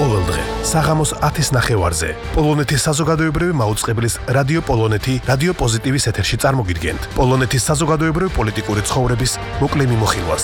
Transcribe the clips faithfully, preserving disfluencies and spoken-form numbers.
ყოველდღე საღამოს ათის ნახევარზე პოლონეთის საზოგადოებრივი მაუწყებლის რადიო პოლონეთი რადიო პოზიტივის ეთერში წარმოგიდგენთ პოლონეთის საზოგადოებრივი პოლიტიკური ცხოვრების მოკლე მიმოხილვას.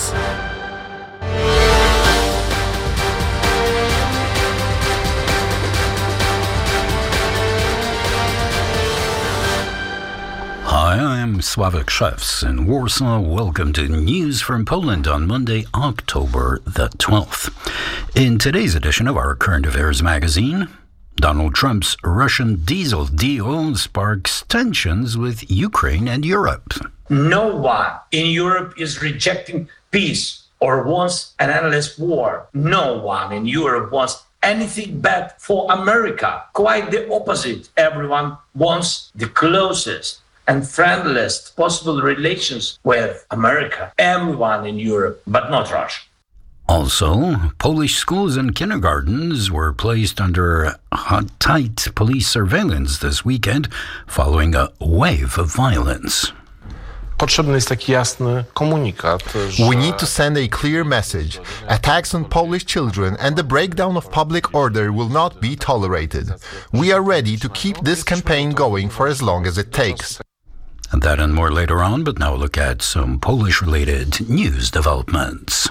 Hi, I'm Sławek Szewc in Warsaw. Welcome to News from Poland on Monday, October the twelfth. In today's edition of our Current Affairs magazine, Donald Trump's Russian diesel deal sparks tensions with Ukraine and Europe. No one in Europe is rejecting peace or wants an endless war. No one in Europe wants anything bad for America. Quite the opposite. Everyone wants the closest and friendliest possible relations with America. Everyone in Europe, but not Russia. Also, Polish schools and kindergartens were placed under tight police surveillance this weekend following a wave of violence. Potrzebny jest taki jasny komunikat, że We need to send a clear message. Attacks on Polish children and the breakdown of public order will not be tolerated. We are ready to keep this campaign going for as long as it takes. And that and more later on, but now look at some Polish-related news developments.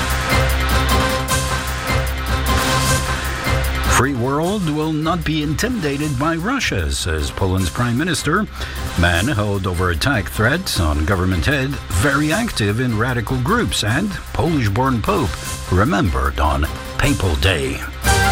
Free world will not be intimidated by Russia, says Poland's Prime Minister. Man held over attack threats on government head, very active in radical groups, and Polish-born Pope remembered on Papal Day.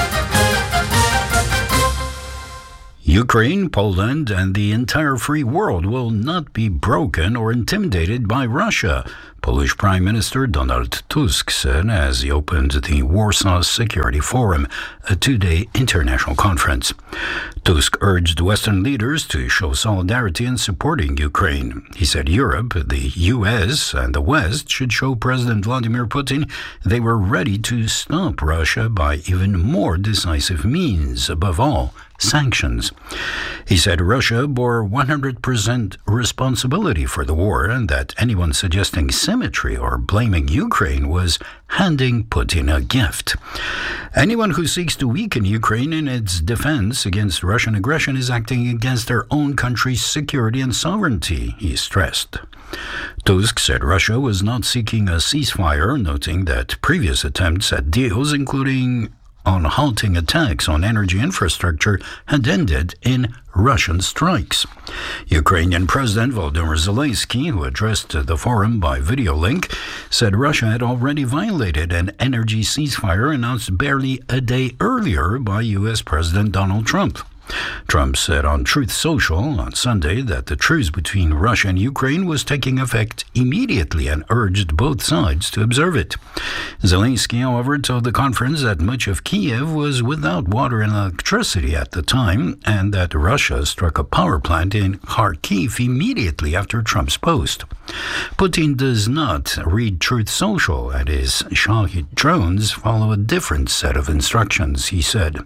Ukraine, Poland, and the entire free world will not be broken or intimidated by Russia, Polish Prime Minister Donald Tusk said as he opened the Warsaw Security Forum, a two-day international conference. Tusk urged Western leaders to show solidarity in supporting Ukraine. He said Europe, the U S, and the West should show President Vladimir Putin they were ready to stop Russia by even more decisive means, above all, sanctions. He said Russia bore one hundred percent responsibility for the war and that anyone suggesting symmetry or blaming Ukraine was handing Putin a gift. Anyone who seeks to weaken Ukraine in its defense against Russian aggression is acting against their own country's security and sovereignty, he stressed. Tusk said Russia was not seeking a ceasefire, noting that previous attempts at deals, including on halting attacks on energy infrastructure, had ended in Russian strikes. Ukrainian President Volodymyr Zelensky, who addressed the forum by video link, said Russia had already violated an energy ceasefire announced barely a day earlier by U S President Donald Trump. Trump said on Truth Social on Sunday that the truce between Russia and Ukraine was taking effect immediately and urged both sides to observe it. Zelensky, however, told the conference that much of Kiev was without water and electricity at the time and that Russia struck a power plant in Kharkiv immediately after Trump's post. Putin does not read Truth Social and his Shahid drones follow a different set of instructions, he said.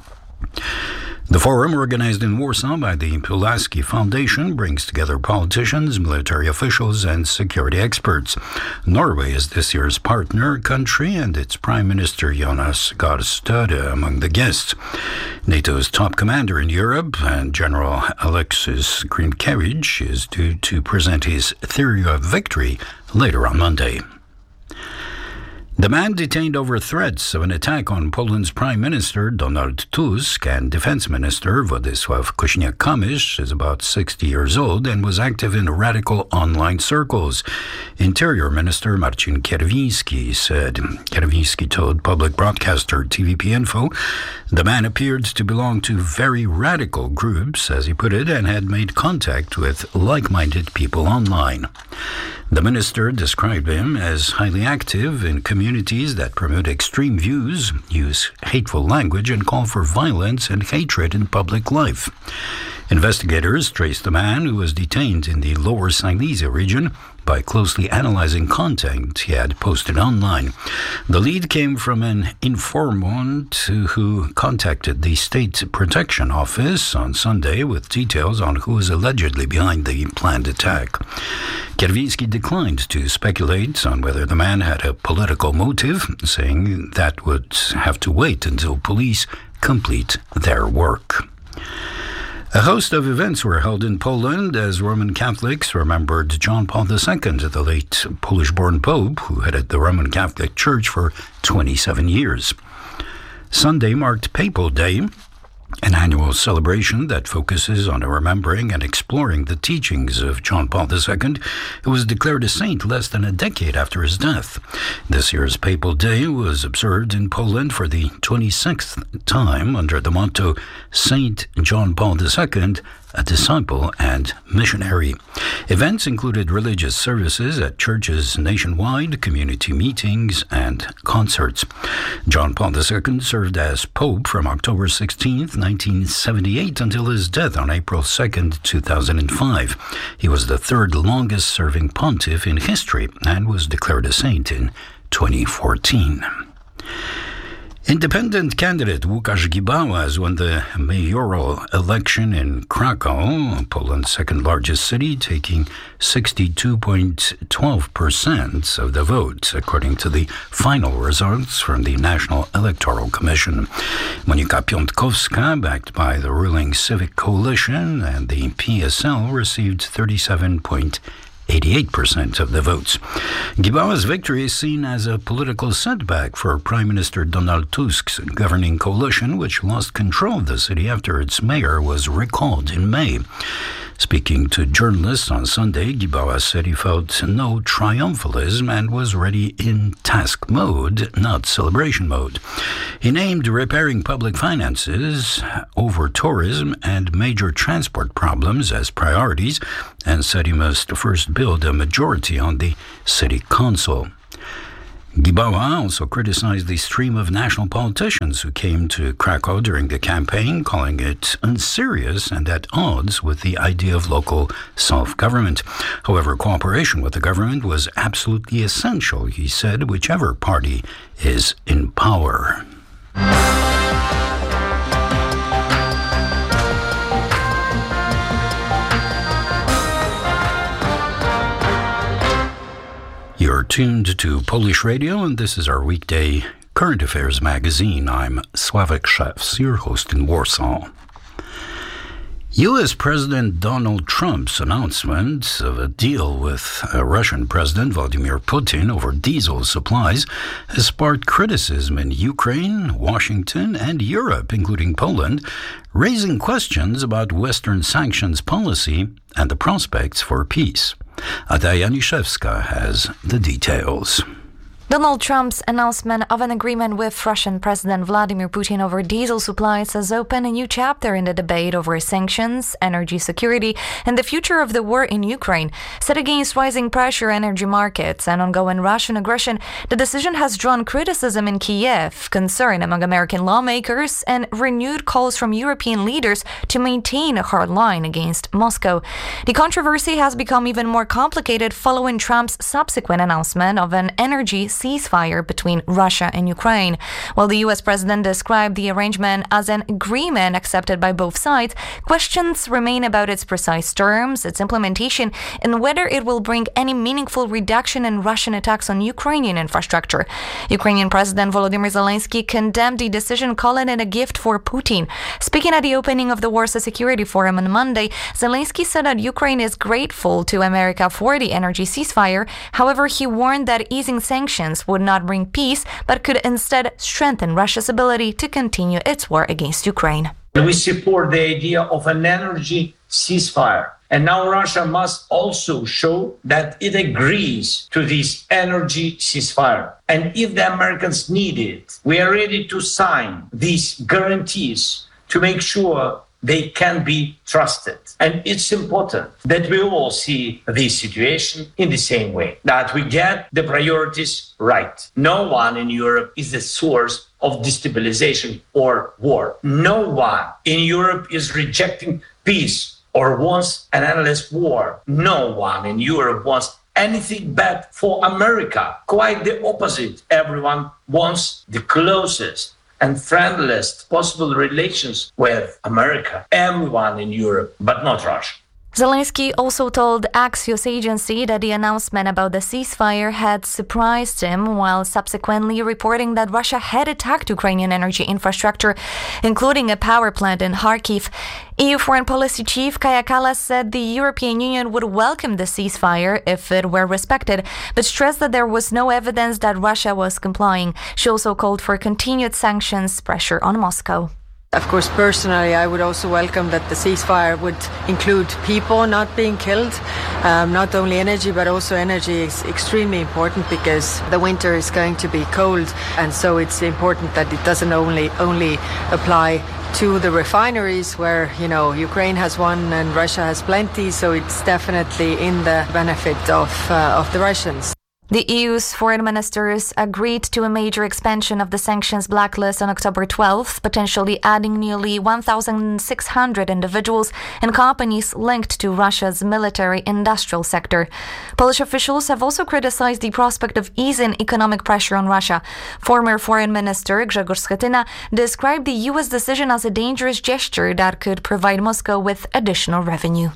The forum, organized in Warsaw by the Pulaski Foundation, brings together politicians, military officials, and security experts. Norway is this year's partner country, and its Prime Minister Jonas Gahr Støre among the guests. NATO's top commander in Europe, and General Alexis Grinkiewicz, is due to present his theory of victory later on Monday. The man detained over threats of an attack on Poland's Prime Minister Donald Tusk and Defense Minister Władysław Kosiniak-Kamysz is about sixty years old and was active in radical online circles. Interior Minister Marcin Kierwiński said. Kierwiński told public broadcaster T V P Info the man appeared to belong to very radical groups, as he put it, and had made contact with like-minded people online. The minister described him as highly active in communities that promote extreme views, use hateful language, and call for violence and hatred in public life. Investigators traced the man who was detained in the Lower Silesia region by closely analyzing content he had posted online. The lead came from an informant who contacted the State Protection Office on Sunday with details on who is allegedly behind the planned attack. Kierwiński declined to speculate on whether the man had a political motive, saying that would have to wait until police complete their work. A host of events were held in Poland as Roman Catholics remembered John Paul the Second, the late Polish-born Pope who headed the Roman Catholic Church for twenty-seven years. Sunday marked Papal Day, an annual celebration that focuses on remembering and exploring the teachings of John Paul the Second, who was declared a saint less than a decade after his death. This year's Papal Day was observed in Poland for the twenty-sixth time under the motto Saint John Paul the Second, a disciple and missionary. Events included religious services at churches nationwide, community meetings, and concerts. John Paul the Second served as Pope from October sixteenth, nineteen seventy-eight until his death on April second, two thousand five. He was the third longest serving pontiff in history and was declared a saint in twenty fourteen. Independent candidate Łukasz Gibała has won the mayoral election in Krakow, Poland's second-largest city, taking sixty-two point one two percent of the vote, according to the final results from the National Electoral Commission. Monika Piątkowska, backed by the ruling Civic Coalition and the P S L, received thirty-seven point eighty-eight percent of the votes. Gibała's victory is seen as a political setback for Prime Minister Donald Tusk's governing coalition, which lost control of the city after its mayor was recalled in May. Speaking to journalists on Sunday, Gibała said he felt no triumphalism and was ready in task mode, not celebration mode. He named repairing public finances, over tourism, and major transport problems as priorities and said he must first build a majority on the city council. Gibała also criticized the stream of national politicians who came to Krakow during the campaign, calling it unserious and at odds with the idea of local self-government. However, cooperation with the government was absolutely essential, he said, whichever party is in power. You're tuned to Polish Radio, and this is our weekday Current Affairs magazine. I'm Sławek Szefs, your host in Warsaw. U S President Donald Trump's announcement of a deal with uh, Russian President Vladimir Putin over diesel supplies has sparked criticism in Ukraine, Washington, and Europe, including Poland, raising questions about Western sanctions policy and the prospects for peace. Ada Janiszewska has the details. Donald Trump's announcement of an agreement with Russian President Vladimir Putin over diesel supplies has opened a new chapter in the debate over sanctions, energy security, and the future of the war in Ukraine. Set against rising pressure energy markets and ongoing Russian aggression, the decision has drawn criticism in Kiev, concern among American lawmakers, and renewed calls from European leaders to maintain a hard line against Moscow. The controversy has become even more complicated following Trump's subsequent announcement of an energy ceasefire between Russia and Ukraine. While the U S president described the arrangement as an agreement accepted by both sides, questions remain about its precise terms, its implementation, and whether it will bring any meaningful reduction in Russian attacks on Ukrainian infrastructure. Ukrainian President Volodymyr Zelensky condemned the decision, calling it a gift for Putin. Speaking at the opening of the Warsaw Security Forum on Monday, Zelensky said that Ukraine is grateful to America for the energy ceasefire. However, he warned that easing sanctions would not bring peace, but could instead strengthen Russia's ability to continue its war against Ukraine. We support the idea of an energy ceasefire. And now Russia must also show that it agrees to this energy ceasefire. And if the Americans need it, we are ready to sign these guarantees to make sure they can be trusted. And it's important that we all see this situation in the same way, that we get the priorities right. No one in Europe is the source of destabilization or war. No one in Europe is rejecting peace or wants an endless war. No one in Europe wants anything bad for America. Quite the opposite. Everyone wants the closest and friendliest possible relations with America. Everyone in Europe, but not Russia. Zelensky also told Axios agency that the announcement about the ceasefire had surprised him, while subsequently reporting that Russia had attacked Ukrainian energy infrastructure, including a power plant in Kharkiv. E U Foreign Policy Chief Kaja Kallas said the European Union would welcome the ceasefire if it were respected, but stressed that there was no evidence that Russia was complying. She also called for continued sanctions pressure on Moscow. Of course, personally, I would also welcome that the ceasefire would include people not being killed. Um, not only energy, but also energy is extremely important because the winter is going to be cold. And so it's important that it doesn't only only apply to the refineries where, you know, Ukraine has one and Russia has plenty. So it's definitely in the benefit of, uh, of the Russians. The E U's foreign ministers agreed to a major expansion of the sanctions blacklist on October twelfth, potentially adding nearly one thousand six hundred individuals and companies linked to Russia's military-industrial sector. Polish officials have also criticized the prospect of easing economic pressure on Russia. Former Foreign Minister Grzegorz Schetyna described the U S decision as a dangerous gesture that could provide Moscow with additional revenue.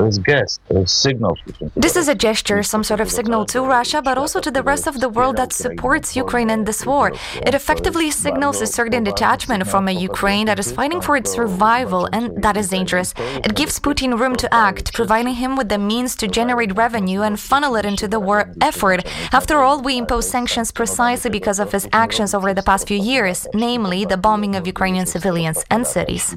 This is a gesture, some sort of signal to Russia, but also to the rest of the world that supports Ukraine in this war. It effectively signals a certain detachment from a Ukraine that is fighting for its survival, and that is dangerous. It gives Putin room to act, providing him with the means to generate revenue and funnel it into the war effort. After all, we impose sanctions precisely because of his actions over the past few years, namely the bombing of Ukrainian civilians and cities.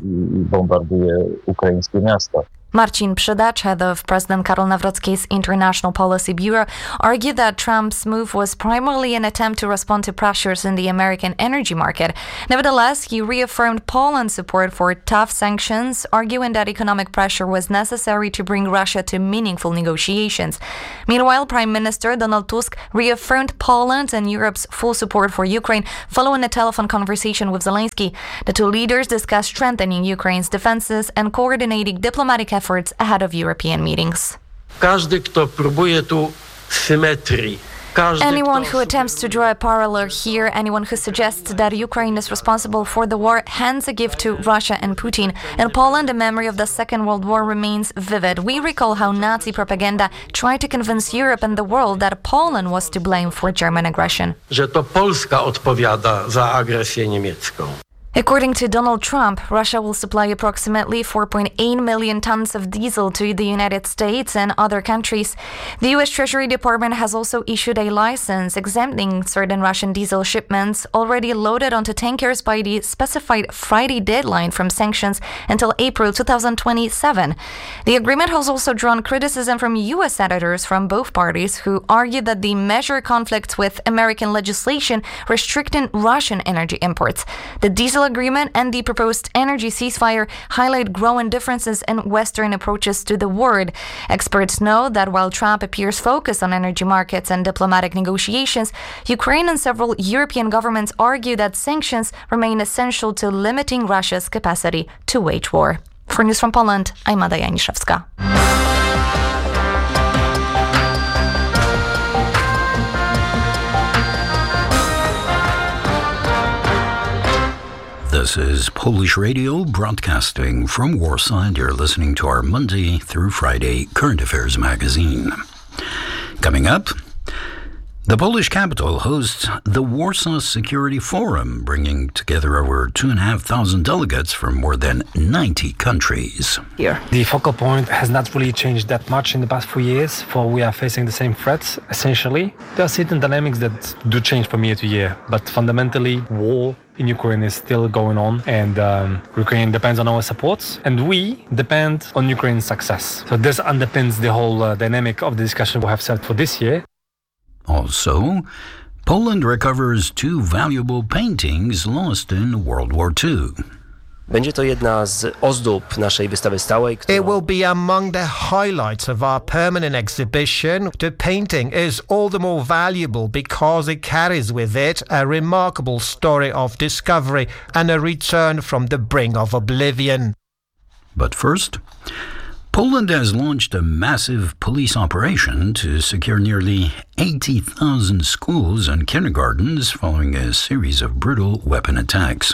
Marcin Przydacz, head of President Karol Nawrocki's International Policy Bureau, argued that Trump's move was primarily an attempt to respond to pressures in the American energy market. Nevertheless, he reaffirmed Poland's support for tough sanctions, arguing that economic pressure was necessary to bring Russia to meaningful negotiations. Meanwhile, Prime Minister Donald Tusk reaffirmed Poland's and Europe's full support for Ukraine following a telephone conversation with Zelensky. The two leaders discussed strengthening Ukraine's defenses and coordinating diplomatic efforts ahead of European meetings. Każdy, kto próbuje tu symetrii. Anyone who attempts to draw a parallel here, anyone who suggests that Ukraine is responsible for the war, hands a gift to Russia and Putin. In Poland, the memory of the Second World War remains vivid. We recall how Nazi propaganda tried to convince Europe and the world that Poland was to blame for German aggression. Że to Polska odpowiada za agresję niemiecką. According to Donald Trump, Russia will supply approximately four point eight million tons of diesel to the United States and other countries. The U S Treasury Department has also issued a license exempting certain Russian diesel shipments already loaded onto tankers by the specified Friday deadline from sanctions until April twenty twenty-seven. The agreement has also drawn criticism from U S senators from both parties who argued that the measure conflicts with American legislation restricting Russian energy imports. The diesel agreement and the proposed energy ceasefire highlight growing differences in Western approaches to the war. Experts know that while Trump appears focused on energy markets and diplomatic negotiations, Ukraine and several European governments argue that sanctions remain essential to limiting Russia's capacity to wage war. For News from Poland, I'm Ada Janiszewska. This is Polish Radio broadcasting from Warsaw, and you're listening to our Monday through Friday Current Affairs magazine. Coming up, the Polish capital hosts the Warsaw Security Forum, bringing together over two and a half thousand delegates from more than ninety countries. Here, the focal point has not really changed that much in the past few years, for we are facing the same threats, essentially. There are certain dynamics that do change from year to year, but fundamentally, war in Ukraine is still going on, and um, Ukraine depends on our support, and we depend on Ukraine's success. So this underpins the whole uh, dynamic of the discussion we have set for this year. Also, Poland recovers two valuable paintings lost in World War Two. Będzie to jedna z ozdób naszej wystawy stałej. It will be among the highlights of our permanent exhibition. The painting is all the more valuable because it carries with it a remarkable story of discovery and a return from the brink of oblivion. But first, Poland has launched a massive police operation to secure nearly eighty thousand schools and kindergartens following a series of brutal weapon attacks.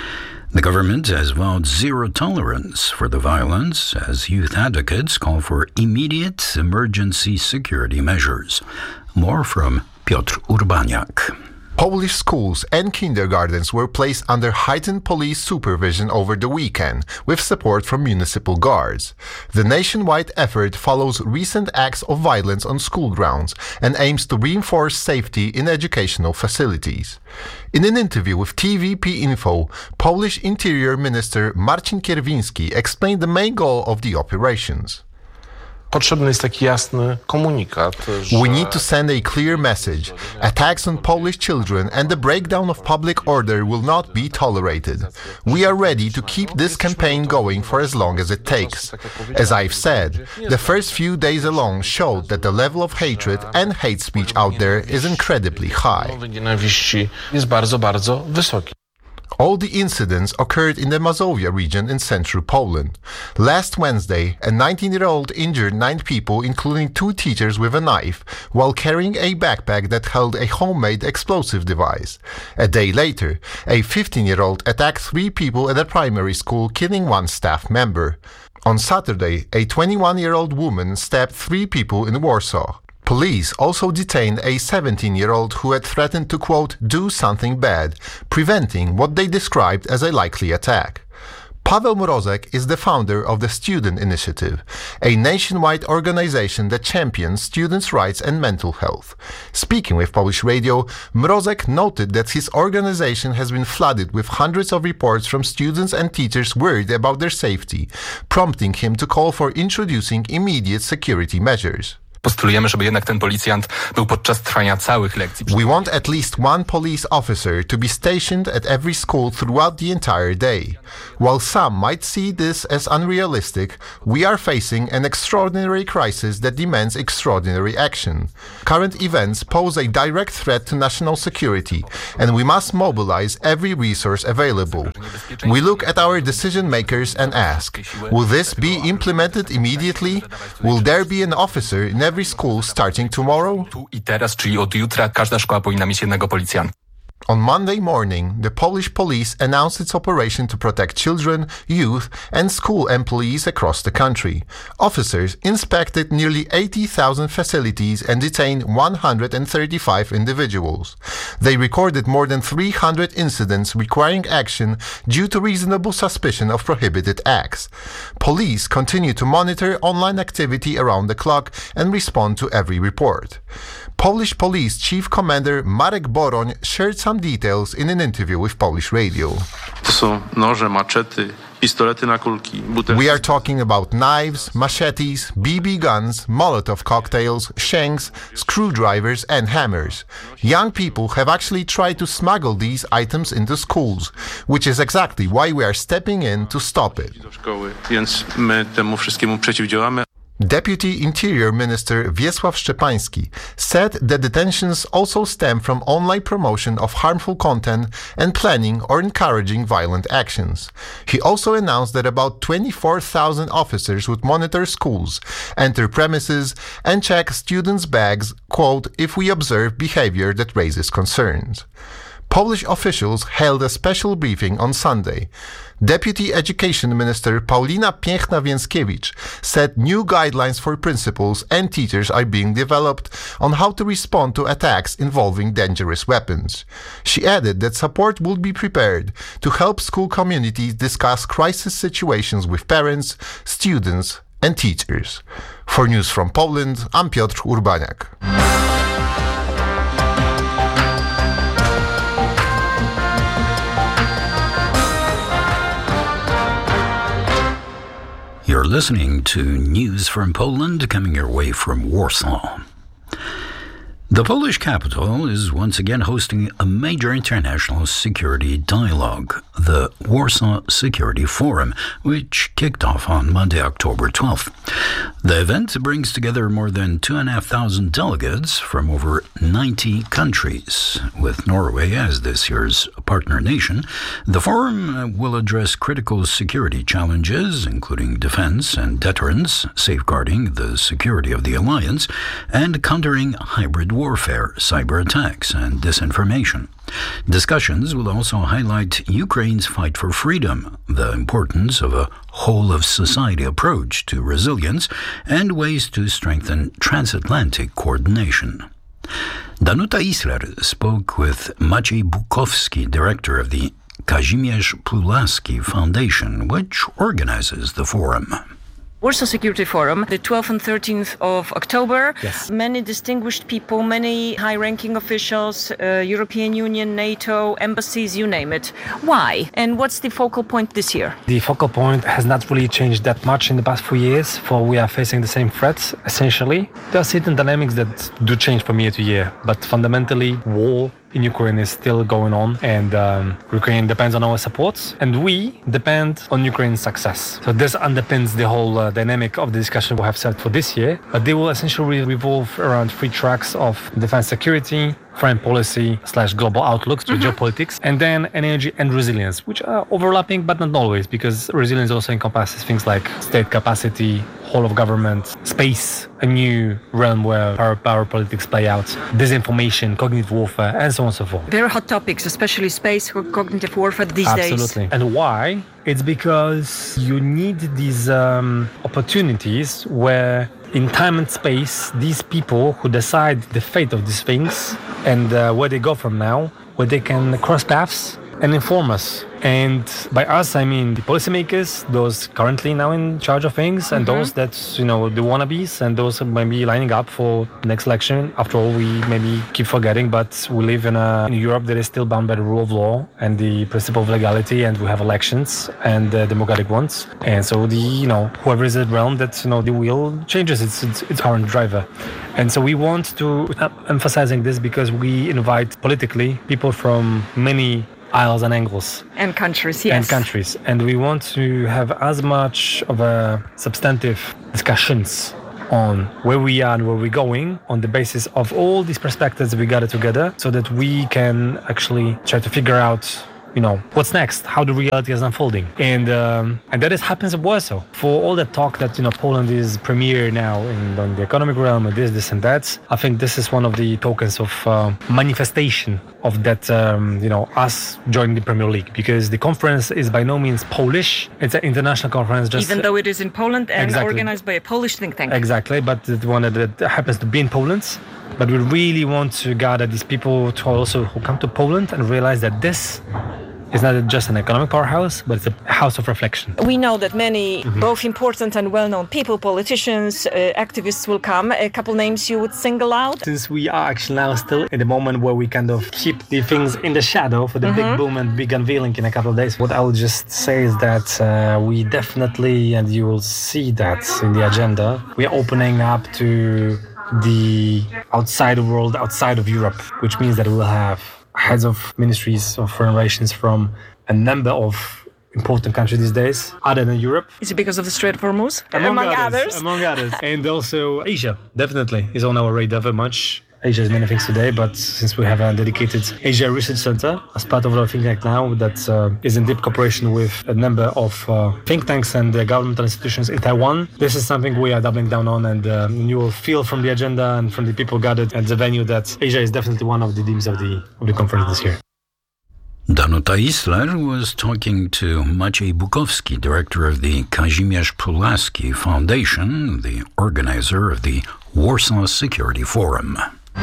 The government has vowed zero tolerance for the violence as youth advocates call for immediate emergency security measures. More from Piotr Urbaniak. Polish schools and kindergartens were placed under heightened police supervision over the weekend, with support from municipal guards. The nationwide effort follows recent acts of violence on school grounds and aims to reinforce safety in educational facilities. In an interview with T V P Info, Polish Interior Minister Marcin Kierwiński explained the main goal of the operations. Potrzebny jest taki jasny komunikat, że... We need to send a clear message. Attacks on Polish children and the breakdown of public order will not be tolerated. We are ready to keep this campaign going for as long as it takes. As I've said, the first few days alone showed that the level of hatred and hate speech out there is incredibly high. Nienawiści jest bardzo, bardzo wysoki. All the incidents occurred in the Mazovia region in central Poland. Last Wednesday, a nineteen-year-old injured nine people, including two teachers, with a knife, while carrying a backpack that held a homemade explosive device. A day later, a fifteen-year-old attacked three people at a primary school, killing one staff member. On Saturday, a twenty-one-year-old woman stabbed three people in Warsaw. Police also detained a seventeen-year-old who had threatened to, quote, do something bad, preventing what they described as a likely attack. Paweł Mrozek is the founder of the Student Initiative, a nationwide organization that champions students' rights and mental health. Speaking with Polish Radio, Mrozek noted that his organization has been flooded with hundreds of reports from students and teachers worried about their safety, prompting him to call for introducing immediate security measures. Postulujemy, żeby jednak ten policjant był podczas trwania całych lekcji. We want at least one police officer to be stationed at every school throughout the entire day. While some might see this as unrealistic, we are facing an extraordinary crisis that demands extraordinary action. Current events pose a direct threat to national security, and we must mobilize every resource available. We look at our decision makers and ask, will this be implemented immediately? Will there be an officer in every school starting tomorrow? Tu i teraz, czyli od jutra, każda szkoła powinna mieć jednego policjanta. On Monday morning, the Polish police announced its operation to protect children, youth, and school employees across the country. Officers inspected nearly eighty thousand facilities and detained one hundred thirty-five individuals. They recorded more than three hundred incidents requiring action due to reasonable suspicion of prohibited acts. Police continue to monitor online activity around the clock and respond to every report. Polish Police Chief Commander Marek Boroń shared some details in an interview with Polish Radio. To są noże, maczety, pistolety na kulki, butelki. We are talking about knives, machetes, B B guns, Molotov cocktails, shanks, screwdrivers and hammers. Young people have actually tried to smuggle these items into schools, which is exactly why we are stepping in to stop it. Do szkoły, więc my temu wszystkiemu przeciwdziałamy. Deputy Interior Minister Wiesław Szczepański said that detentions also stem from online promotion of harmful content and planning or encouraging violent actions. He also announced that about twenty-four thousand officers would monitor schools, enter premises, and check students' bags, quote, if we observe behavior that raises concerns. Polish officials held a special briefing on Sunday. Deputy Education Minister Paulina Piechna-Więckiewicz said new guidelines for principals and teachers are being developed on how to respond to attacks involving dangerous weapons. She added that support will be prepared to help school communities discuss crisis situations with parents, students, and teachers. For News from Poland, I'm Piotr Urbaniak. You're listening to News from Poland, coming your way from Warsaw. The Polish capital is once again hosting a major international security dialogue, the Warsaw Security Forum, which kicked off on Monday, October twelfth. The event brings together more than two thousand five hundred delegates from over ninety countries. With Norway as this year's partner nation, the forum will address critical security challenges, including defense and deterrence, safeguarding the security of the alliance, and countering hybrid warfare, cyber attacks, and disinformation. Discussions will also highlight Ukraine's fight for freedom, the importance of a whole-of-society approach to resilience, and ways to strengthen transatlantic coordination. Danuta Isler spoke with Maciej Bukowski, director of the Kazimierz Pulaski Foundation, which organizes the forum. Warsaw Security Forum, the twelfth and thirteenth of October. Yes. Many distinguished people, many high-ranking officials, uh, European Union, NATO, embassies, you name it. Why? And what's the focal point this year? The focal point has not really changed that much in the past few years, for we are facing the same threats, essentially. There are certain dynamics that do change from year to year, but fundamentally, war in Ukraine is still going on, and um, Ukraine depends on our support, and we depend on Ukraine's success. So this underpins the whole uh, dynamic of the discussion we have set for this year, but they will essentially revolve around three tracks of defense security, foreign policy slash global outlooks to mm-hmm. geopolitics, and then energy and resilience, which are overlapping but not always, because resilience also encompasses things like state capacity, whole of government, space, a new realm where power, power politics play out, disinformation, cognitive warfare, and so on and so forth. Very hot topics, especially space, cognitive warfare these Absolutely. days. Absolutely. And why? It's because you need these um, opportunities where in time and space, these people who decide the fate of these things and uh, where they go from now, where they can cross paths and inform us. And by us, I mean the policymakers, those currently now in charge of things, mm-hmm. and those that, you know, the wannabes, and those who may be lining up for the next election. After all, we maybe keep forgetting, but we live in a in Europe that is still bound by the rule of law and the principle of legality, and we have elections and uh, democratic ones. And so the, you know, whoever is at realm, that, you know, the wheel changes its, its, its current driver. And so we want to uh, emphasizing this because we invite politically people from many aisles and angles. And countries, yes. And countries. And we want to have as much of a substantive discussions on where we are and where we're going on the basis of all these perspectives we gather together, so that we can actually try to figure out, you know, what's next, how the reality is unfolding. And um, and that is happens in Warsaw. For all the talk that, you know, Poland is premier now in, in the economic realm and this, this and that, I think this is one of the tokens of uh, manifestation of that, um, you know, us joining the Premier League, because the conference is by no means Polish. It's an international conference. Just Even though it is in Poland and exactly. organized by a Polish think tank. Exactly, but the one that happens to be in Poland. But we really want to gather these people to also who come to Poland and realize that this is not just an economic powerhouse, but it's a house of reflection. We know that many Mm-hmm. both important and well-known people, politicians, uh, activists will come. A couple names you would single out? Since we are actually now still in the moment where we kind of keep the things in the shadow for the Mm-hmm. big boom and big unveiling in a couple of days, what I will just say is that uh, we definitely, and you will see that in the agenda, we are opening up to the outside world, outside of Europe, which means that we will have heads of ministries of foreign relations from a number of important countries these days, other than Europe. Is it because of the Strait of Hormuz? Among, Among others, others. Among others. And also Asia, definitely, is on our radar very much. Asia is many things today, but since we have a dedicated Asia Research Center as part of our think tank now that uh, is in deep cooperation with a number of uh, think tanks and uh, governmental institutions in Taiwan, this is something we are doubling down on, and uh, you will feel from the agenda and from the people gathered at the venue that Asia is definitely one of the themes of the of the conference this year. Danuta Isler was talking to Maciej Bukowski, director of the Kazimierz Pulaski Foundation, the organizer of the Warsaw Security Forum.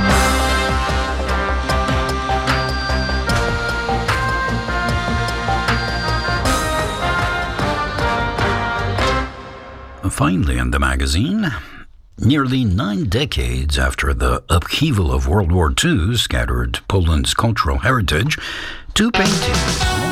Finally in the magazine, nearly nine decades after the upheaval of World War Two scattered Poland's cultural heritage, two paintings